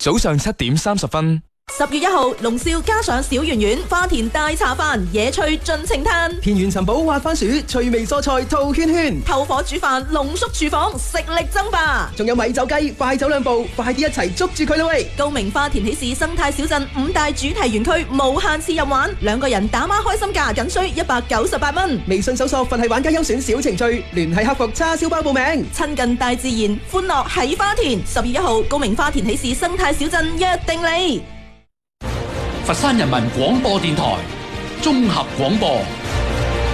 早上7:30。 10月1號，龍少加上小圓圓花田大茶飯，野趣盡情嘆， 田園尋寶滑番薯，趣味蔬菜套圈圈， 透火煮飯濃縮廚房，食力爭霸。 仲有米酒雞，快走兩步，快啲一齊捉住佢啦喂！ 高明花田喜事生態小鎮5大主題園區無限次任玩，2個人打孖開心價僅需198蚊。 微信搜索佛系玩家優選小程序，聯繫客服叉燒包報名。 親近大自然，歡樂喺花田。10月1號，高明花田喜事生態小鎮約定你。 佛山人民廣播電台綜合廣播。